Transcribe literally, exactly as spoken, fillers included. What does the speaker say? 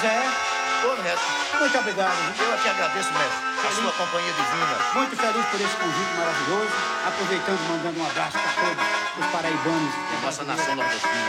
Zé. Ô, Neto, Muito obrigado. eu aqui agradeço, mestre, a sua companhia divina. Muito feliz por esse convite maravilhoso. Aproveitando, mandando um abraço para todos os paraibanos. E a nossa nação nordestina.